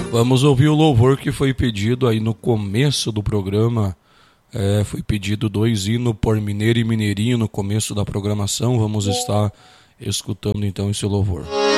Vamos ouvir o louvor que foi pedido aí no começo do programa. Foi pedido 2 hinos por Mineiro e Mineirinho no começo da programação. Vamos estar escutando então esse louvor.